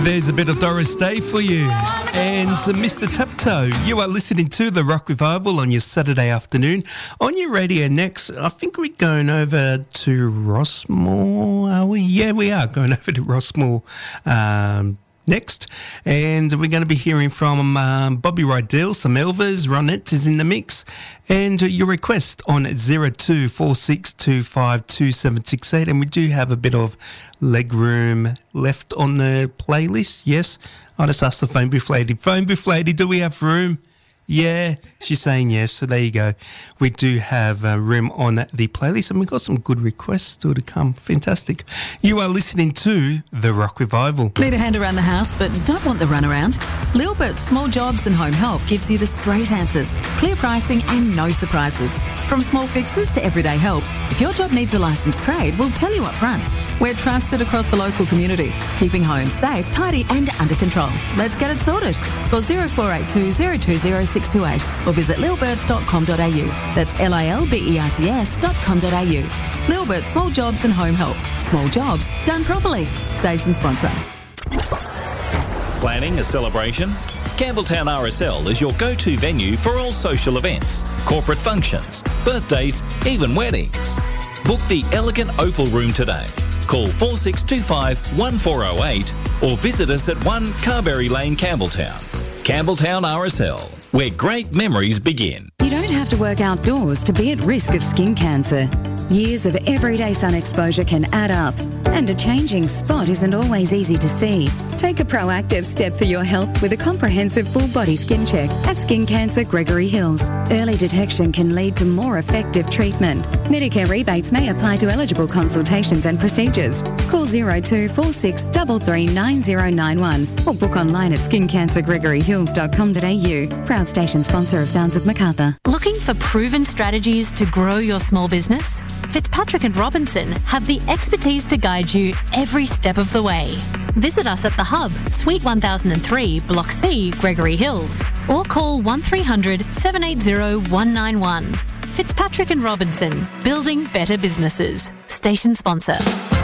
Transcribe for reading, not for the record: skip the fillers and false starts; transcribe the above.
There's a bit of Doris Day for you. And Mr. Taptoe, you are listening to The Rock Revival on your Saturday afternoon. On your radio next, I think we're going over to Rossmore, are we? Yeah, we are going over to Rossmore next. And we're going to be hearing from Bobby Rydell, some Elvis, Ronette is in the mix. And your request on 0246252768. And we do have a bit of leg room left on the playlist. Yes, I just asked the phone booth lady. Phone booth lady, do we have room? Yeah, she's saying yes. So there you go. We do have room on the playlist, and we've got some good requests still to come. Fantastic. You are listening to The Rock Revival. Need a hand around the house but don't want the runaround? Lilbert's Small Jobs and Home Help gives you the straight answers, clear pricing and no surprises. From small fixes to everyday help, if your job needs a licensed trade, we'll tell you up front. We're trusted across the local community, keeping homes safe, tidy and under control. Let's get it sorted. Call 0482 020 628 or visit lilberts.com.au. That's lilberts.com.au. Lilbert's Small Jobs and Home Help. Small jobs done properly. Station sponsor. Planning a celebration? Campbelltown RSL is your go-to venue for all social events, corporate functions, birthdays, even weddings. Book the elegant Opal Room today. Call 4625 1408 or visit us at 1 Carberry Lane, Campbelltown. Campbelltown RSL, where great memories begin. You don't have to work outdoors to be at risk of skin cancer. Years of everyday sun exposure can add up, and a changing spot isn't always easy to see. Take a proactive step for your health with a comprehensive full-body skin check at Skin Cancer Gregory Hills. Early detection can lead to more effective treatment. Medicare rebates may apply to eligible consultations and procedures. Call 0246 339091 or book online at skincancergregoryhills.com.au. Proud station sponsor of Sounds of Macarthur. Looking for proven strategies to grow your small business? Fitzpatrick & Robinson have the expertise to guide you every step of the way. Visit us at The Hub, Suite 1003, Block C, Gregory Hills, or call 1300 780 191. Fitzpatrick & Robinson, building better businesses. Station sponsor.